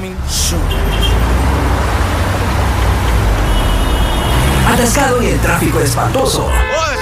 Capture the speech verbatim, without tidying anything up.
Coming soon. Atascado y el tráfico espantoso. ¡Oh,